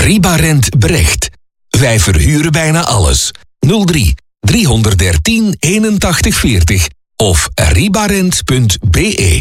Ribarent Brecht. Wij verhuren bijna alles. 03 313 81 40 of ribarent.be.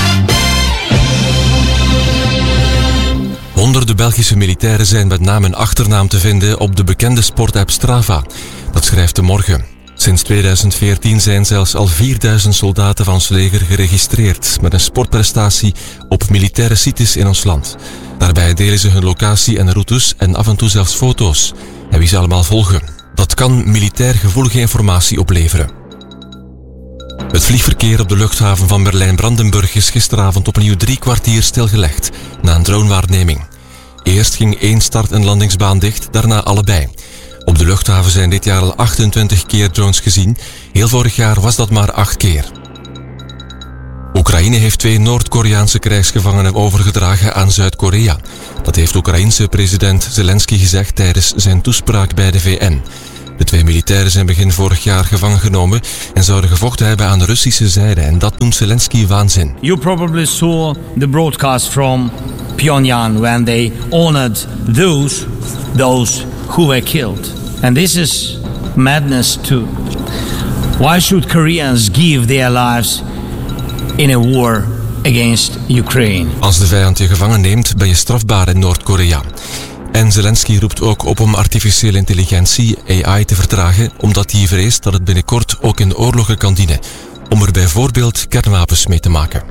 Honderden Belgische militairen zijn met naam en achternaam te vinden op de bekende sportapp Strava. Dat schrijft De Morgen. Sinds 2014 zijn zelfs al 4000 soldaten van ons leger geregistreerd met een sportprestatie op militaire sites in ons land. Daarbij delen ze hun locatie en routes en af en toe zelfs foto's. En wie ze allemaal volgen. Dat kan militair gevoelige informatie opleveren. Het vliegverkeer op de luchthaven van Berlijn-Brandenburg is gisteravond opnieuw 3 kwartier stilgelegd na een dronewaarneming. Eerst ging 1 start- en landingsbaan dicht, daarna allebei. Op de luchthaven zijn dit jaar al 28 keer drones gezien. Heel vorig jaar was dat maar 8 keer. Oekraïne heeft 2 Noord-Koreaanse krijgsgevangenen overgedragen aan Zuid-Korea. Dat heeft Oekraïense president Zelensky gezegd tijdens zijn toespraak bij de VN. De 2 militairen zijn begin vorig jaar gevangen genomen en zouden gevochten hebben aan de Russische zijde. En dat noemt Zelensky waanzin. You probably saw the broadcast from Pyongyang when they honored those who were killed. And this is madness too. Why should Koreans give their lives in a war against Ukraine? Als de vijand je gevangen neemt, ben je strafbaar in Noord-Korea. En Zelensky roept ook op om artificiële intelligentie, AI, te vertragen, omdat hij vreest dat het binnenkort ook in oorlogen kan dienen, om er bijvoorbeeld kernwapens mee te maken.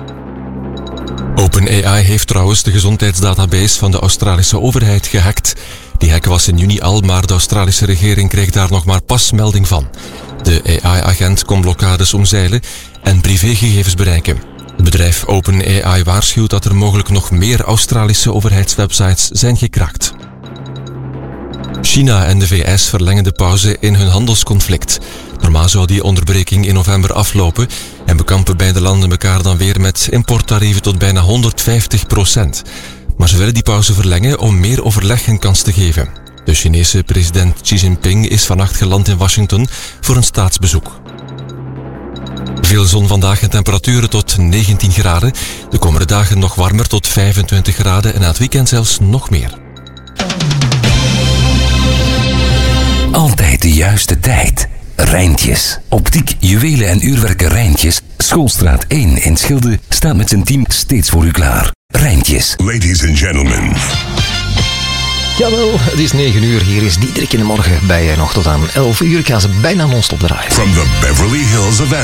OpenAI heeft trouwens de gezondheidsdatabase van de Australische overheid gehackt. Die hack was in juni al, maar de Australische regering kreeg daar nog maar pas melding van. De AI-agent kon blokkades omzeilen en privégegevens bereiken. Het bedrijf OpenAI waarschuwt dat er mogelijk nog meer Australische overheidswebsites zijn gekraakt. China en de VS verlengen de pauze in hun handelsconflict. Normaal zou die onderbreking in november aflopen en bekampen beide landen elkaar dan weer met importtarieven tot bijna 150%. Maar ze willen die pauze verlengen om meer overleg een kans te geven. De Chinese president Xi Jinping is vannacht geland in Washington voor een staatsbezoek. Veel zon vandaag en temperaturen tot 19 graden. De komende dagen nog warmer tot 25 graden en na het weekend zelfs nog meer. Altijd de juiste tijd. Rijntjes. Optiek, juwelen en uurwerken Rijntjes. Schoolstraat 1 in Schilde staat met zijn team steeds voor u klaar. Rijntjes. Ladies and gentlemen. Jawel, het is 9 uur. Hier is Diederik in de morgen bij je nog tot aan 11 uur. Ik ga ze bijna non-stop draaien. From the Beverly Hills of